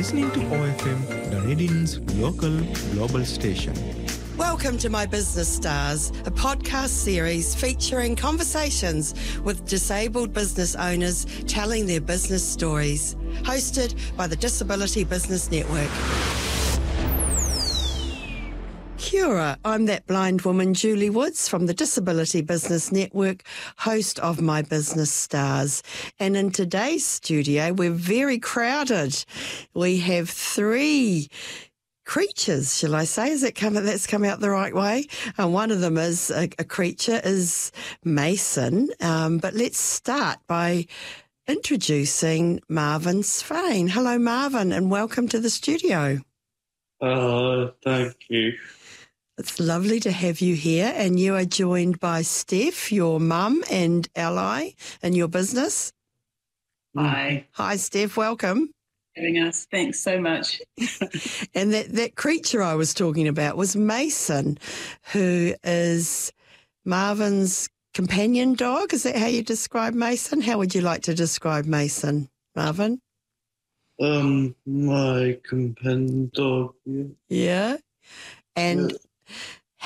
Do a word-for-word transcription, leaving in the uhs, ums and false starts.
listening to O F M, Dunedin's local global station. Welcome to My Business Stars, a podcast series featuring conversations with disabled business owners telling their business stories. Hosted by the Disability Business Network. Kia ora, I'm that blind woman, Julie Woods, from the Disability Business Network, host of My Business Stars. And in today's studio, we're very crowded. We have three creatures, shall I say? Is it come, that's come out the right way? And one of them is a, a creature is Mason. Um, but let's start by introducing Marvin Swain. Hello, Marvin, and welcome to the studio. Oh, thank you. It's lovely to have you here, and you are joined by Steph, your mum and ally in your business. Hi. Hi, Steph, welcome. Having us. Thanks so much. And that, that creature I was talking about was Mason, who is Marvin's companion dog. Is that how you describe Mason? How would you like to describe Mason, Marvin? Um, my companion dog. Yeah. Yeah. And yeah.